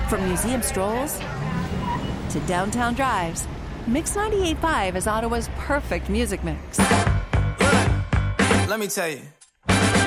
From museum strolls to downtown drives, Mix 98.5 is Ottawa's perfect music mix. Let me tell you.